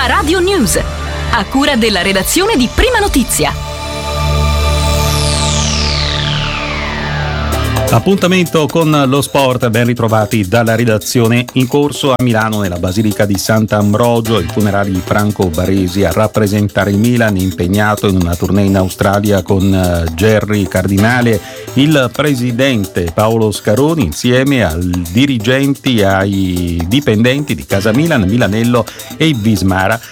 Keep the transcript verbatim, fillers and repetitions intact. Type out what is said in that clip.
Prima Radio News, a cura della redazione di Prima Notizia. Appuntamento con lo sport, ben ritrovati dalla redazione. In corso a Milano nella Basilica di Sant'Ambrogio il funerale di Franco Baresi a rappresentare il Milan, impegnato in una tournée in Australia con Gerry Cardinale, il presidente Paolo Scaroni insieme ai dirigenti e ai dipendenti di Casa Milan, Milanello e Bismara.